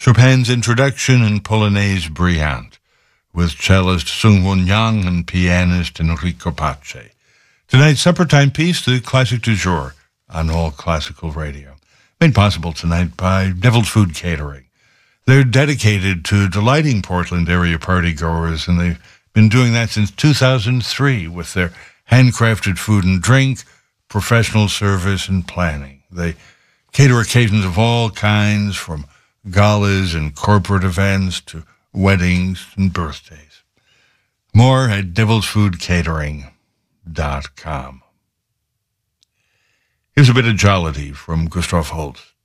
Chopin's Introduction and Polonaise Brillante, with cellist Sung-Won Yang and pianist Enrico Pace. Tonight's supper time piece, the classic du jour on All Classical Radio. Made possible tonight by Devil's Food Catering. They're dedicated to delighting Portland area partygoers, and they've been doing that since 2003 with their handcrafted food and drink, professional service, and planning. They cater occasions of all kinds, from galas and corporate events to weddings and birthdays. More at devilsfoodcatering.com. Here's a bit of jollity from Gustav Holst.